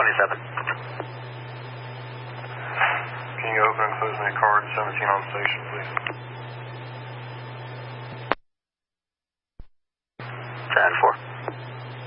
97. Can you open and close any cards 17 on station, please?